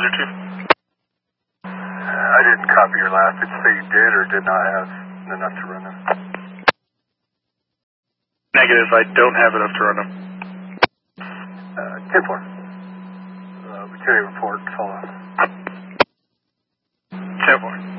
202. I didn't copy your last. Did you say you did or did not have enough to run them? Negative, I don't have enough to run them. 10-4. Lieutenant report, follow. 10-4.